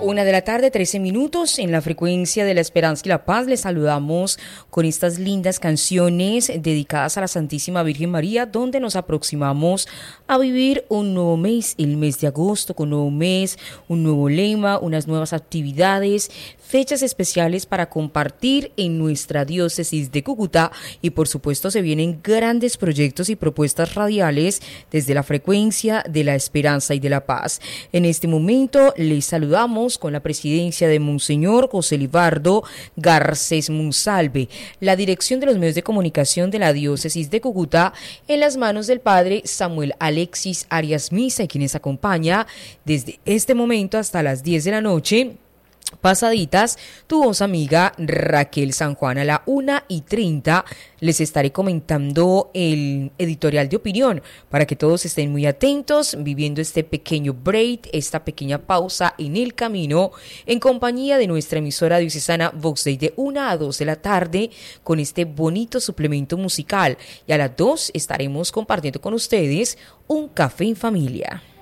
1 de la tarde, 13 minutos, en la frecuencia de la Esperanza y la Paz. Les saludamos con estas lindas canciones dedicadas a la Santísima Virgen María, donde nos aproximamos a vivir un nuevo mes, el mes de agosto, con un nuevo mes, un nuevo lema, unas nuevas actividades, fechas especiales para compartir en nuestra diócesis de Cúcuta, y por supuesto se vienen grandes proyectos y propuestas radiales desde la frecuencia de la Esperanza y de la Paz. En este momento les saludamos con la presidencia de Monseñor José Libardo Garcés Monsalve, la dirección de los medios de comunicación de la diócesis de Cúcuta en las manos del padre Samuel Alexis Arias Misa, y quienes acompaña desde este momento hasta las 10 de la noche. Pasaditas, tu voz amiga Raquel San Juan. A la 1:30 les estaré comentando el editorial de opinión para que todos estén muy atentos, viviendo este pequeño break, esta pequeña pausa en el camino, en compañía de nuestra emisora diocesana Vox Day, de 1 a 2 de la tarde con este bonito suplemento musical, y a las 2 estaremos compartiendo con ustedes un café en familia.